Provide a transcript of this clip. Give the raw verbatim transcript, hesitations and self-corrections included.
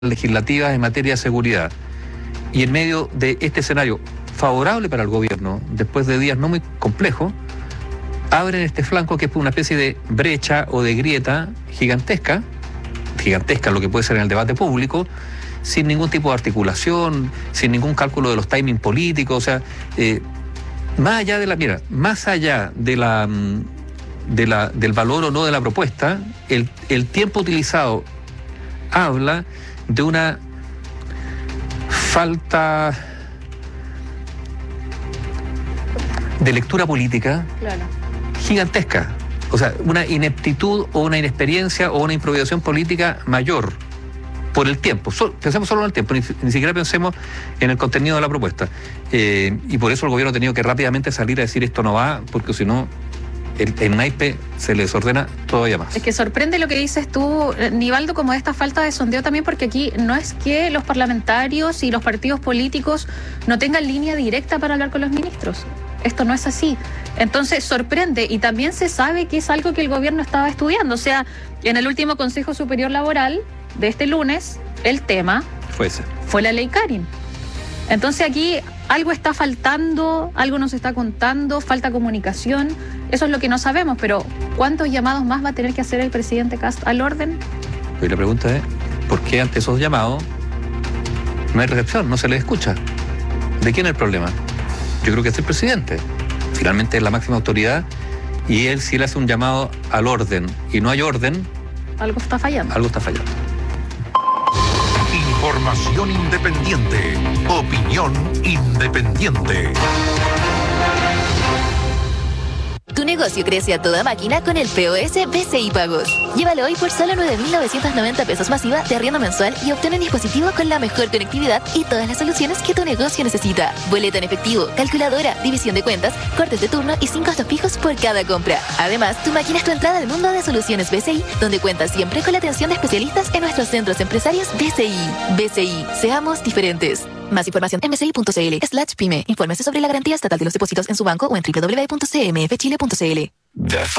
legislativas en materia de seguridad. Y en medio de este escenario favorable para el gobierno, después de días no muy complejos, abren este flanco que es una especie de brecha o de grieta gigantesca, gigantesca lo que puede ser en el debate público, sin ningún tipo de articulación, sin ningún cálculo de los timing políticos, o sea, eh, más allá de la, mira, más allá de la, de la, del valor o no de la propuesta, el, el tiempo utilizado habla de una falta de lectura política claro. gigantesca. O sea, una ineptitud o una inexperiencia o una improvisación política mayor por el tiempo. So, pensemos solo en el tiempo, ni, ni siquiera pensemos en el contenido de la propuesta. Eh, y por eso el gobierno ha tenido que rápidamente salir a decir esto no va, porque si no, el, el naipe se le desordena todavía más. Es que sorprende lo que dices tú, Nivaldo, como esta falta de sondeo también, porque aquí no es que los parlamentarios y los partidos políticos no tengan línea directa para hablar con los ministros. Esto no es así. Entonces sorprende, y también se sabe que es algo que el gobierno estaba estudiando. O sea, en el último Consejo Superior Laboral de este lunes, el tema fue ese. Fue la ley Karin. Entonces aquí algo está faltando, algo nos está contando, falta comunicación. Eso es lo que no sabemos, pero ¿cuántos llamados más va a tener que hacer el presidente Kast al orden? Y la pregunta es, ¿por qué ante esos llamados no hay recepción, no se les escucha? ¿De quién es el problema? Yo creo que es el presidente. Finalmente es la máxima autoridad, y él, si él hace un llamado al orden y no hay orden, algo está fallando. Algo está fallando. Información independiente. Opinión independiente. Tu negocio crece a toda máquina con el P O S B C I Pagos. Llévalo hoy por solo nueve mil novecientos noventa pesos masiva de arriendo mensual y obtén un dispositivo con la mejor conectividad y todas las soluciones que tu negocio necesita. Boleta en efectivo, calculadora, división de cuentas, cortes de turno y sin costos fijos por cada compra. Además, tu máquina es tu entrada al mundo de soluciones B C I, donde cuentas siempre con la atención de especialistas en nuestros centros empresarios B C I. B C I, seamos diferentes. Más información en bci.cl slash pyme. Infórmese sobre la garantía estatal de los depósitos en su banco o en doble u doble u doble u punto c m f chile punto c l.